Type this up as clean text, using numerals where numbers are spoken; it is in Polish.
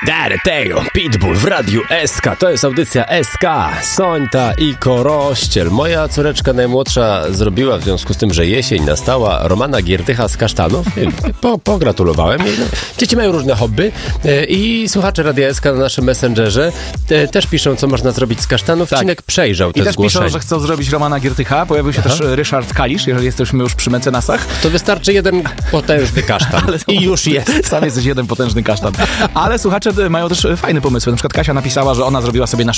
Tego Pitbull w Radiu SK. To jest audycja SK. Sońta i Korościel. Moja córeczka najmłodsza zrobiła w związku z tym, że jesień nastała, Romana Giertycha z kasztanów. Pogratulowałem jej. Dzieci mają różne hobby i słuchacze Radia SK na naszym Messengerze też piszą, co można zrobić z kasztanów. Tak. Cinek przejrzał te zgłoszenia. I też piszą, że chcą zrobić Romana Giertycha. Pojawił się też Ryszard Kalisz, jeżeli jesteśmy już przy mecenasach. To wystarczy jeden potężny kasztan. I już jest. Sam jesteś jeden potężny kasztan. Ale słuchacze mają też fajne pomysły. Na przykład Kasia napisała, że ona zrobiła sobie na